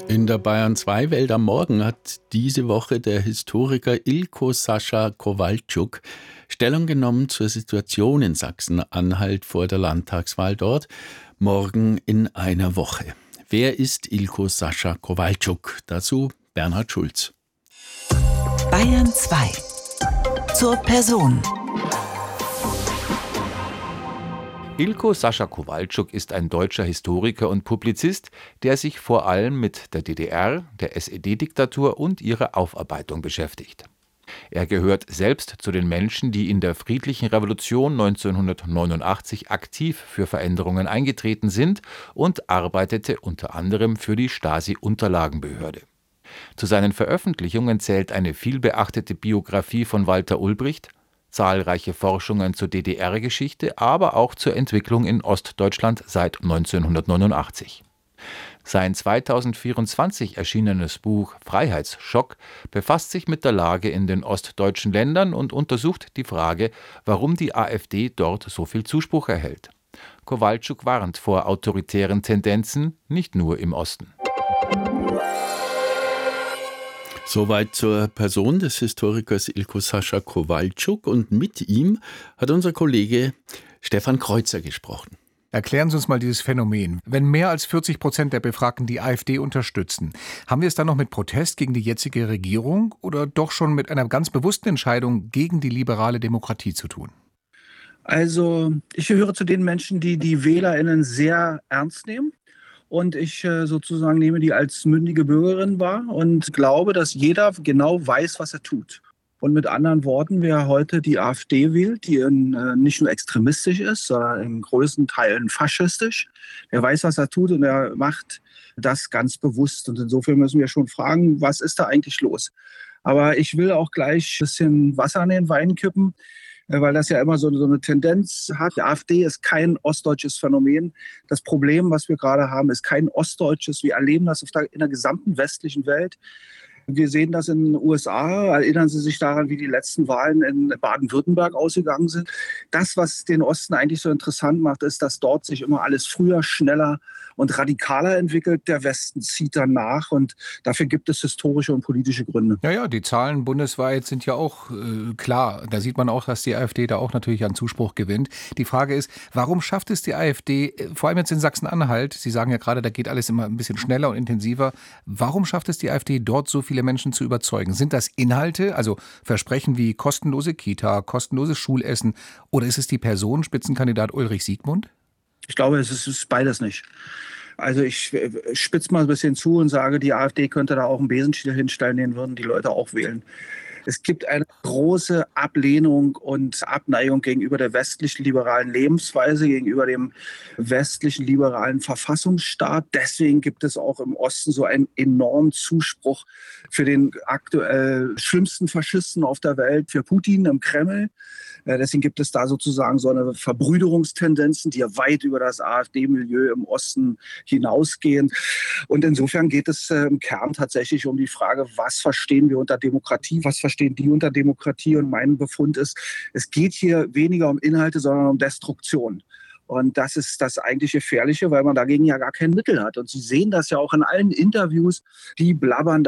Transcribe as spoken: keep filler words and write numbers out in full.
In der Bayern zwei Welt am Morgen hat diese Woche der Historiker Ilko Sascha Kowalczuk Stellung genommen zur Situation in Sachsen-Anhalt vor der Landtagswahl dort, morgen in einer Woche. Wer ist Ilko Sascha Kowalczuk? Dazu Bernhard Schulz. Bayern zwei. Zur Person. Ilko Sascha Kowalczuk ist ein deutscher Historiker und Publizist, der sich vor allem mit der D D R, der S E D-Diktatur und ihrer Aufarbeitung beschäftigt. Er gehört selbst zu den Menschen, die in der friedlichen Revolution neunzehnhundertneunundachtzig aktiv für Veränderungen eingetreten sind und arbeitete unter anderem für die Stasi-Unterlagenbehörde. Zu seinen Veröffentlichungen zählt eine vielbeachtete Biografie von Walter Ulbricht, zahlreiche Forschungen zur D D R-Geschichte, aber auch zur Entwicklung in Ostdeutschland seit neunzehnhundertneunundachtzig. Sein zweitausendvierundzwanzig erschienenes Buch Freiheitsschock befasst sich mit der Lage in den ostdeutschen Ländern und untersucht die Frage, warum die AfD dort so viel Zuspruch erhält. Kowalczuk warnt vor autoritären Tendenzen, nicht nur im Osten. Soweit zur Person des Historikers Ilko Sascha Kowalczuk, und mit ihm hat unser Kollege Stefan Kreuzer gesprochen. Erklären Sie uns mal dieses Phänomen. Wenn mehr als vierzig Prozent der Befragten die AfD unterstützen, haben wir es dann noch mit Protest gegen die jetzige Regierung oder doch schon mit einer ganz bewussten Entscheidung gegen die liberale Demokratie zu tun? Also ich gehöre zu den Menschen, die die WählerInnen sehr ernst nehmen. Und ich äh, sozusagen nehme die als mündige Bürgerin wahr und glaube, dass jeder genau weiß, was er tut. Und mit anderen Worten, wer heute die AfD wählt, die in, äh, nicht nur extremistisch ist, sondern in größten Teilen faschistisch, der weiß, was er tut und er macht das ganz bewusst. Und insofern müssen wir schon fragen, was ist da eigentlich los? Aber ich will auch gleich ein bisschen Wasser in den Wein kippen, weil das ja immer so, so eine Tendenz hat. Die AfD ist kein ostdeutsches Phänomen. Das Problem, was wir gerade haben, ist kein ostdeutsches. Wir erleben das auf der, in der gesamten westlichen Welt. Wir sehen das in den U S A. Erinnern Sie sich daran, wie die letzten Wahlen in Baden-Württemberg ausgegangen sind? Das, was den Osten eigentlich so interessant macht, ist, dass dort sich immer alles früher, schneller und radikaler entwickelt. Der Westen zieht dann nach und dafür gibt es historische und politische Gründe. Ja, ja, die Zahlen bundesweit sind ja auch äh, klar. Da sieht man auch, dass die AfD da auch natürlich an Zuspruch gewinnt. Die Frage ist, warum schafft es die AfD, vor allem jetzt in Sachsen-Anhalt, Sie sagen ja gerade, da geht alles immer ein bisschen schneller und intensiver, warum schafft es die AfD, dort so viele Menschen zu überzeugen? Sind das Inhalte, also Versprechen wie kostenlose Kita, kostenloses Schulessen, oder ist es die Person, Spitzenkandidat Ulrich Siegmund? Ich glaube, es ist beides nicht. Also ich spitze mal ein bisschen zu und sage, die AfD könnte da auch einen Besenstiel hinstellen, den würden die Leute auch wählen. Es gibt eine große Ablehnung und Abneigung gegenüber der westlichen liberalen Lebensweise, gegenüber dem westlichen liberalen Verfassungsstaat. Deswegen gibt es auch im Osten so einen enormen Zuspruch für den aktuell schlimmsten Faschisten auf der Welt, für Putin im Kreml. Deswegen gibt es da sozusagen so eine Verbrüderungstendenzen, die ja weit über das AfD-Milieu im Osten hinausgehen. Und insofern geht es im Kern tatsächlich um die Frage, was verstehen wir unter Demokratie, was verstehen die unter Demokratie? Und mein Befund ist, es geht hier weniger um Inhalte, sondern um Destruktion. Und das ist das eigentlich Gefährliche, weil man dagegen ja gar kein Mittel hat. Und Sie sehen das ja auch in allen Interviews, die blabbern